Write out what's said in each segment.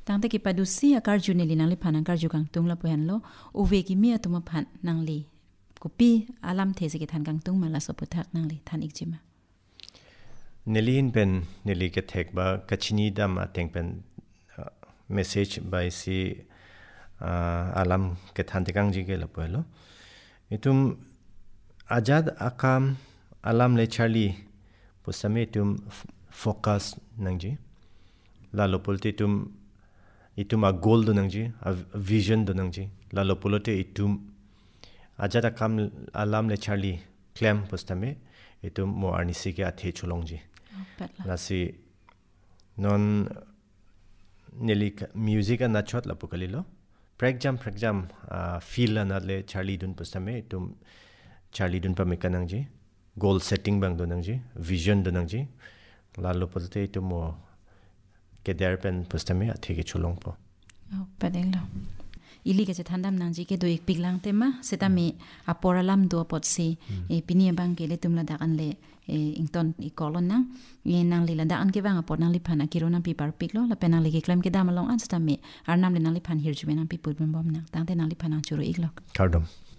tang te ki padusi akar ju ne li nang li phan akar ju kang tung la pu han lo uve ki mi atuma phan nang li kupi alam the se ki than kang tung mala so pu thak nang li than ik jima Nelin pen neli ke thek ba kachini dam ateng pen message by si alam ke than te kang ji ke la pu lo itum ajad akam alam le charlie pusame tum focus nangji la lopolte itum a goal do nangji a vision do nangji la lopolote itum ajada kam alam le charlie claim pustame itum mo arnisi ke athe cholongji nasi non neli music na chot la pukalilo prexam feel na le charlie dun pustame itum charlie dun pa mekanangji goal setting bang do nangji vision do nangji la lopolte itum mo ke der pen pustame athe ke cholong po padelo ili ke thandam nang ji ke do ek piglang tema seta me aporalam do pot si e pinia bang ke le tumla dakan le ington I kolon nang ye nang li la dakan ke bang apor nang li phana kiro nang pi par piklo la penang li ke claim ke damalong an seta me arnam le nang li phan hirju nang pi put bom nang tang te nang li phana churu iglok kardom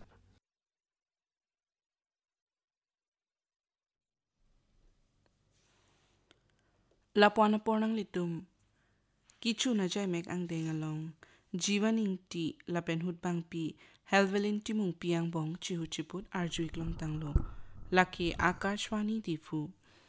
la puana pornang litum kichu na jai mek ang deng along जीवन इंगटी लपेन हुट बांग पी हेल्वेलिन टिमुंग पियांग बोंग चिहु चिपुट आर्जुइक लोंग तंगलो लकी आकाशवाणी दिफु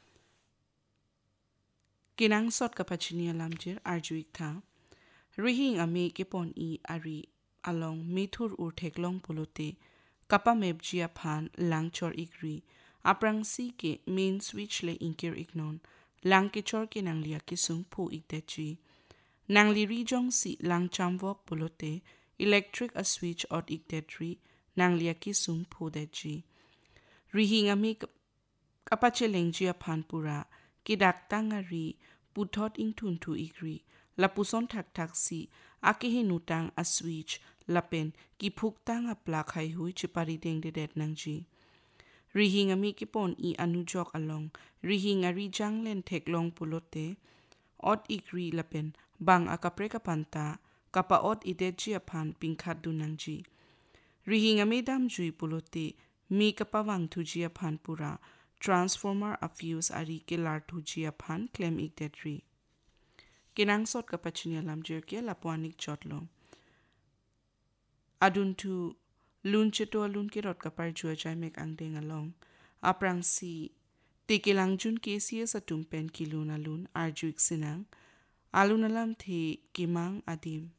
किनांग सॉट कपचिनी अलामजिर आर्जुइक था रिहिंग अमे के पोन ई आरी अलोंग मिथुर उर्थेक लोंग पुलोते कपा मेबजिया फान लांग चोर इग्री aprang si ke main switch le inkir ignon lang ke chor ke nang lia ki sung phu iktechi nang li ri jong si lang cham wok pulote electric a switch out iktetri nang lia ki sung phu dechi rihinga mi kapache lengji aphan pura ki dak tangari puthot ing thun thu igri la puson thak thak si akihi nutang a switch lapen ki phuk tang a plak hai hui chipari deng de det nangji rihinga mi ki pon I anujok along rihinga ri janglen theklong pulote ot igri lapen bang akapre kapanta kapa ot ideji aphan pingkhat dunangji rihinga mi dam jui pulote mi kapawang thuji aphan pura transformer afuse ari kelar thuji aphan claim iktetri kinang sot kapachini lamjer ke lapwanik chotlo adun thu lun cheto lun ke rot kapar jua jai mek angdeng along aprang si tekelang jun ke sia satum pen kiluna lun arjuik sinang alun alam the kimang adim